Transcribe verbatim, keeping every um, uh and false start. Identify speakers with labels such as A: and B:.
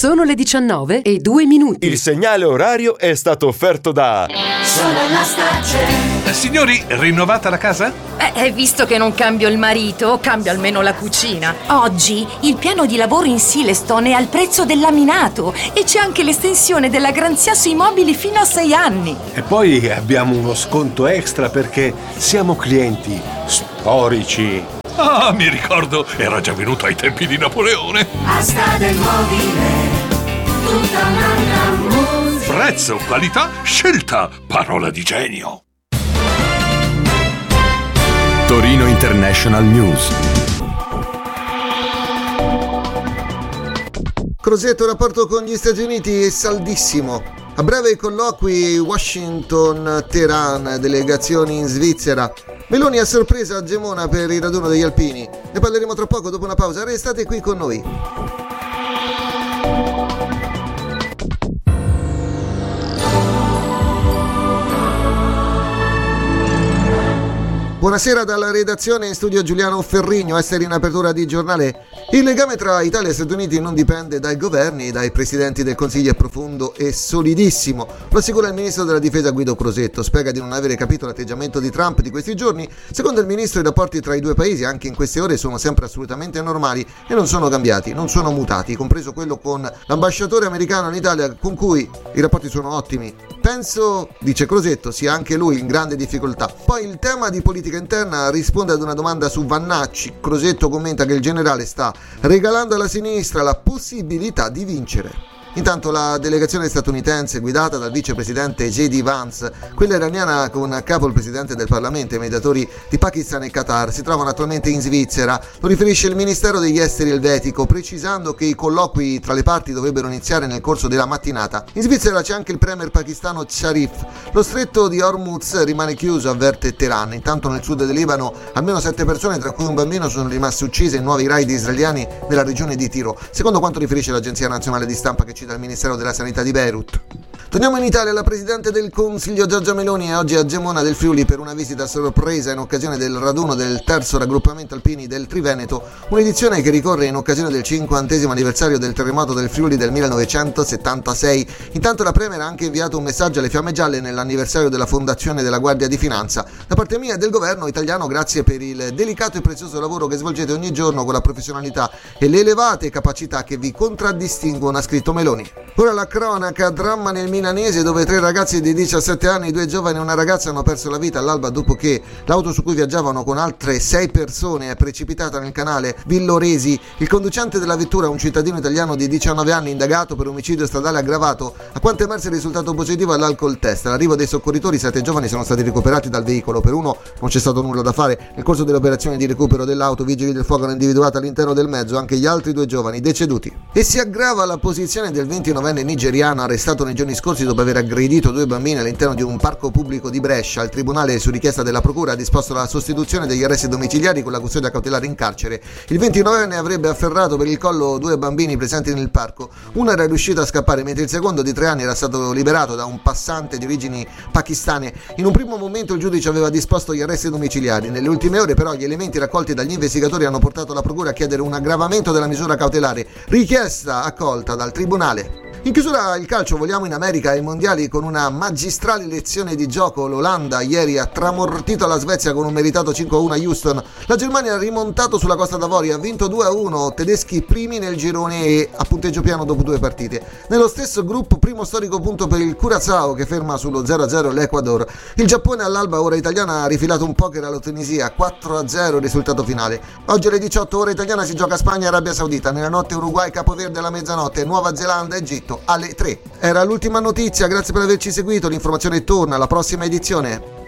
A: Sono le diciannove e due minuti.
B: Il segnale orario è stato offerto da
C: Sono la Starcel.
D: Eh, signori, rinnovata la casa?
E: Eh, visto che non cambio il marito, cambio almeno la cucina.
F: Oggi il piano di lavoro in Silestone è al prezzo del laminato e c'è anche l'estensione della garanzia sui mobili fino a sei anni.
G: E poi abbiamo uno sconto extra perché siamo clienti storici.
D: Ah, mi ricordo, era già venuto ai tempi di Napoleone.
C: Asta del mobile, tutta un'altra musica.
D: Prezzo, qualità, scelta, parola di genio.
H: Torino International News.
I: Crosetto, rapporto con gli Stati Uniti è saldissimo. A breve i colloqui Washington-Teheran, delegazioni in Svizzera. Meloni a sorpresa a Gemona per il raduno degli alpini. Ne parleremo tra poco dopo una pausa. Restate qui con noi. Buonasera dalla redazione, in studio Giuliano Ferrigno. Essere in apertura di giornale. Il legame tra Italia e Stati Uniti non dipende dai governi, dai presidenti del Consiglio è profondo e solidissimo. Lo assicura il ministro della difesa Guido Crosetto. Spiega di non avere capito l'atteggiamento di Trump di questi giorni. Secondo il ministro i rapporti tra i due paesi anche in queste ore sono sempre assolutamente normali e non sono cambiati, non sono mutati, compreso quello con l'ambasciatore americano in Italia con cui i rapporti sono ottimi. Penso, dice Crosetto, sia anche lui in grande difficoltà. Poi il tema di politica interna risponde ad una domanda su Vannacci. Crosetto commenta che il generale sta regalando alla sinistra la possibilità di vincere. Intanto la delegazione statunitense guidata dal vicepresidente J D Vance, quella iraniana con a capo il presidente del Parlamento e i mediatori di Pakistan e Qatar, si trovano attualmente in Svizzera. Lo riferisce il Ministero degli Esteri elvetico, precisando che i colloqui tra le parti dovrebbero iniziare nel corso della mattinata. In Svizzera c'è anche il premier pakistano Sharif. Lo stretto di Hormuz rimane chiuso, avverte Teheran. Intanto nel sud del Libano almeno sette persone, tra cui un bambino, sono rimaste uccise in nuovi raid israeliani nella regione di Tiro, secondo quanto riferisce l'agenzia nazionale di stampa che dal Ministero della Sanità di Beirut. Torniamo in Italia. La Presidente del Consiglio Giorgia Meloni è oggi a Gemona del Friuli per una visita sorpresa in occasione del raduno del terzo raggruppamento alpini del Triveneto, un'edizione che ricorre in occasione del cinquantesimo anniversario del terremoto del Friuli del millenovecentosettantasei. Intanto la Premier ha anche inviato un messaggio alle Fiamme Gialle nell'anniversario della fondazione della Guardia di Finanza. Da parte mia e del governo italiano, grazie per il delicato e prezioso lavoro che svolgete ogni giorno con la professionalità e le elevate capacità che vi contraddistinguono, ha scritto Meloni. Ora la cronaca, dramma nel Milanese dove tre ragazzi di diciassette anni, due giovani e una ragazza hanno perso la vita all'alba dopo che l'auto su cui viaggiavano con altre sei persone è precipitata nel canale Villoresi. Il conducente della vettura, un cittadino italiano di diciannove anni indagato per omicidio stradale aggravato, a quanto emerso è risultato positivo all'alcol test. All'arrivo dei soccorritori sette giovani sono stati recuperati dal veicolo, per uno non c'è stato nulla da fare. Nel corso delle operazioni di recupero dell'auto, vigili del fuoco hanno individuato all'interno del mezzo anche gli altri due giovani deceduti. E si aggrava la posizione del ventinovenne nigeriano arrestato nei giorni scorsi dopo aver aggredito due bambini all'interno di un parco pubblico di Brescia. Il tribunale, su richiesta della procura, ha disposto la sostituzione degli arresti domiciliari con la custodia cautelare in carcere. Il ventinovenne avrebbe afferrato per il collo due bambini presenti nel parco. Uno era riuscito a scappare mentre il secondo, di tre anni, era stato liberato da un passante di origini pakistane. In un primo momento il giudice aveva disposto gli arresti domiciliari. Nelle ultime ore però gli elementi raccolti dagli investigatori hanno portato la procura a chiedere un aggravamento della misura cautelare, richiesta accolta dal tribunale. In chiusura il calcio, voliamo in America ai mondiali con una magistrale lezione di gioco. L'Olanda ieri ha tramortito la Svezia con un meritato cinque a uno a Houston. La Germania ha rimontato sulla Costa d'Avorio, ha vinto due a uno, tedeschi primi nel girone e a punteggio piano dopo due partite. Nello stesso gruppo, primo storico punto per il Curaçao che ferma sullo zero a zero l'Ecuador. Il Giappone all'alba ora italiana ha rifilato un poker alla Tunisia, quattro a zero il risultato finale. Oggi alle diciotto ora italiana si gioca Spagna e Arabia Saudita. Nella notte Uruguay, Capoverde alla mezzanotte, Nuova Zelanda, Egitto alle tre. Era l'ultima notizia, grazie per averci seguito, l'informazione torna alla prossima edizione.